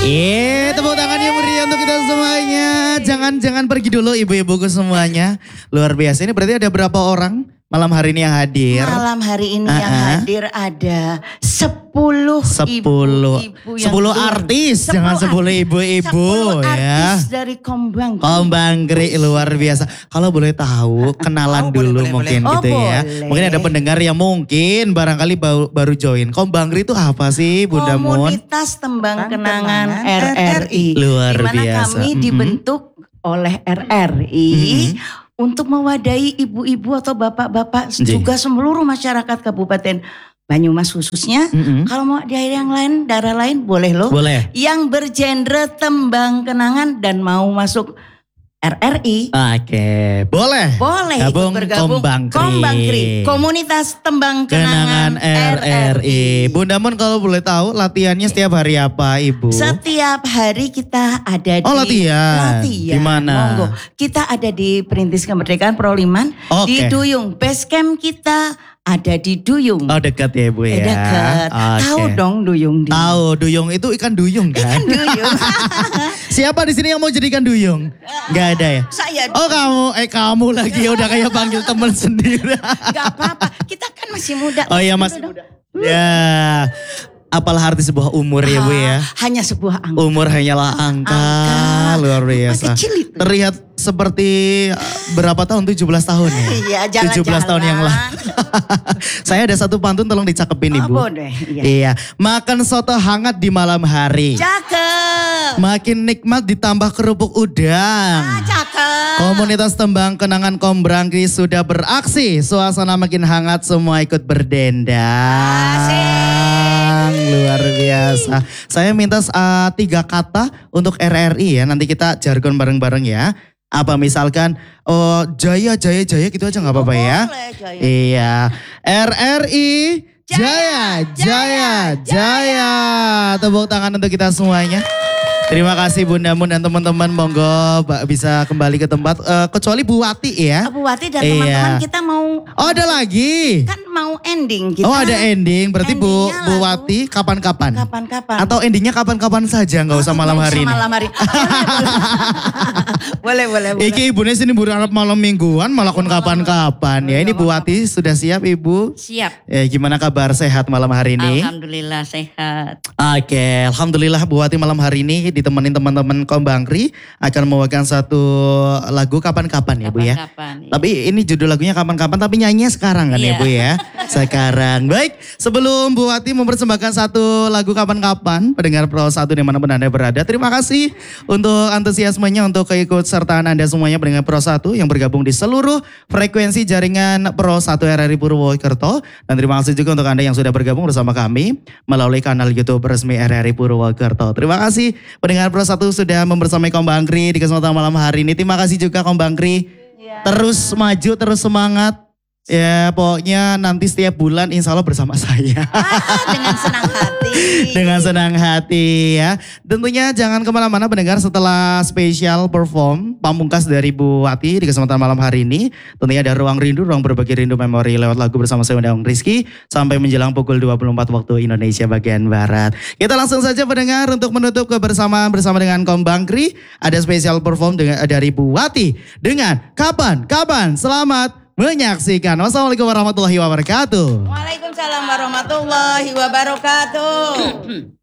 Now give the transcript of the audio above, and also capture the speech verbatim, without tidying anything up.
Iya, tepuk tangan yang meriah untuk kita semuanya. Jangan jangan pergi dulu ibu-ibuku semuanya. Luar biasa. Ini berarti ada berapa orang malam hari ini yang hadir? Malam hari ini uh-uh. yang hadir ada sepuluh sepuluh ibu-ibu sepuluh artis, sepuluh jangan sepuluh ibu-ibu ya. Artis dari Kombang. Kombangri luar biasa. Kalau boleh tahu kenalan oh, dulu boleh, mungkin boleh. gitu oh, ya. Boleh. Mungkin ada pendengar yang mungkin barangkali baru, baru join. Kombangri itu apa sih Bunda Mun? Komunitas Tembang Kenangan R R I. Luar Dimana biasa. kami mm-hmm. dibentuk oleh R R I. Mm-hmm. Untuk mewadahi ibu-ibu atau bapak-bapak juga seluruh masyarakat Kabupaten Banyumas khususnya. Mm-hmm. Kalau mau di air yang lain, daerah lain boleh loh. Boleh. Yang bergenre tembang kenangan dan mau masuk R R I. Oke, boleh. Boleh Gabung ikut bergabung. Kombangri. Kombangri. Komunitas Tembang Kenangan, Kenangan R R I. Bunda Mun kalau boleh tahu latihannya setiap hari apa Ibu? Setiap hari kita ada di. Oh latihan. Latihan. Di mana? Monggo. Kita ada di Perintis Kemerdekaan Proliman. Okay. Di Duyung. Base camp kita ada di Duyung. Oh dekat ya Bu ya. Eh, dekat. Okay. Tahu dong Duyung. Tahu Duyung itu ikan duyung kan? Ikan duyung. Siapa di sini yang mau jadi ikan duyung? Gak ada ya? Saya. Oh kamu, eh kamu lagi udah kayak panggil teman sendiri. Gak apa-apa, kita kan masih muda. Oh iya masih muda. Ya. Apalah arti sebuah umur ya Bu ya? Hanya sebuah angka. Umur hanyalah angka, angka. Luar biasa. Kecil itu. Terlihat seperti berapa tahun? tujuh belas tahun ya? Iya, jalan-jalan. tujuh belas tahun yang lalu. Saya ada satu pantun tolong dicakepin Ibu. Oh, boleh. Iya. iya. Makan soto hangat di malam hari. Cakep. Makin nikmat ditambah kerupuk udang. Ah, cakep. Komunitas Tembang Kenangan Kombangri sudah beraksi. Suasana makin hangat, semua ikut berdendang. Asik. Luar biasa. Saya minta uh, tiga kata untuk R R I ya. Nanti kita jargon bareng-bareng ya. Apa misalkan oh jaya jaya jaya gitu aja nggak apa-apa ya? Jaya. Iya. R R I jaya jaya jaya. Tepuk tangan untuk kita semuanya. Terima kasih Bunda Mun dan teman-teman, monggo bisa kembali ke tempat uh, kecuali Bu Wati ya. Bu Wati dan teman-teman kita mau. Oh ada lagi. Kan mau ending kita. Oh ada ending, berarti Bu Bu Wati kapan-kapan? Kapan-kapan. Atau endingnya kapan-kapan saja, nggak usah malam hari ini. Malam hari. boleh, boleh, boleh. Iki ibunya sini berharap malam mingguan, malah kon kapan-kapan ya. Ini Bu Wati sudah siap Ibu? Siap. Ya, gimana kabar sehat malam hari ini? Alhamdulillah sehat. Oke, alhamdulillah Bu Wati malam hari ini ditemenin teman-teman Kombangri akan membawakan satu lagu kapan-kapan ya Bu ya. Kapan-kapan. Tapi ini judul lagunya kapan-kapan tapi nyanyinya sekarang kan iya. ya Bu ya. Sekarang. Baik, sebelum Bu Wati mempersembahkan satu lagu kapan-kapan pendengar Pro satu dimanapun Anda berada. Terima kasih untuk antusiasmenya untuk keikutsertaan Anda semuanya pendengar Pro satu yang bergabung di seluruh frekuensi jaringan Pro satu R R I Purwokerto. Dan terima kasih juga untuk Anda yang sudah bergabung bersama kami melalui kanal YouTube resmi R R I Purwokerto. Terima kasih pendengar Pro satu sudah membersamai Kombangri di kesempatan malam hari ini. Terima kasih juga Kombangri. Ya. Terus maju, terus semangat. Ya pokoknya nanti setiap bulan insya Allah bersama saya. Ah, dengan senang hati. Dengan senang hati ya. Tentunya jangan kemana-mana pendengar setelah spesial perform pamungkas dari Bu Wati di kesempatan malam hari ini. Tentunya ada Ruang Rindu, Ruang Berbagi Rindu Memori lewat lagu bersama saya Undang Rizky. Sampai menjelang pukul dua puluh empat waktu Indonesia bagian Barat. Kita langsung saja pendengar untuk menutup kebersamaan bersama dengan Kombangri. Ada spesial perform dengan, dari Bu Wati dengan Kapan Kapan. Selamat menyaksikan. Wassalamualaikum warahmatullahi wabarakatuh. Waalaikumsalam warahmatullahi wabarakatuh.